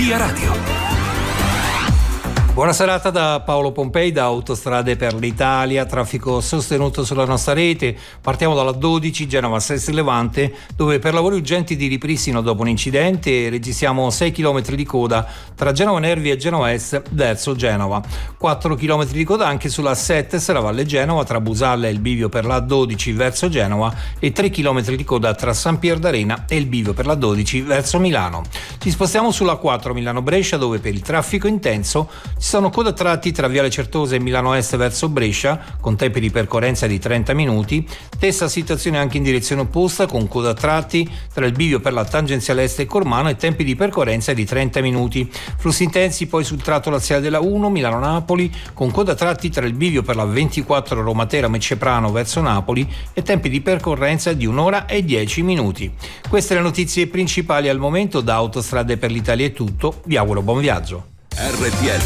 Via Radio. Buona serata da Paolo Pompei, da Autostrade per l'Italia, traffico sostenuto sulla nostra rete. Partiamo dalla 12 Genova-Sestri Levante, dove per lavori urgenti di ripristino dopo un incidente registriamo 6 km di coda tra Genova Nervi e Genova Est verso Genova. 4 km di coda anche sulla 7 Serravalle Genova tra Busalla e il bivio per la 12 verso Genova e 3 km di coda tra San Pier d'Arena e il bivio per la 12 verso Milano. Ci spostiamo sulla 4 Milano-Brescia, dove per il traffico intenso ci sono coda tratti tra Viale Certosa e Milano Est verso Brescia, con tempi di percorrenza di 30 minuti. Stessa situazione anche in direzione opposta, con coda tratti tra il bivio per la tangenziale est e Cormano e tempi di percorrenza di 30 minuti. Flussi intensi poi sul tratto laziale della 1 Milano-Napoli, con coda tratti tra il bivio per la 24 Roma-Teramo-Mecceprano verso Napoli e tempi di percorrenza di 1 ora e 10 minuti. Queste le notizie principali al momento. Da Autostrade per l'Italia è tutto, vi auguro buon viaggio. RTL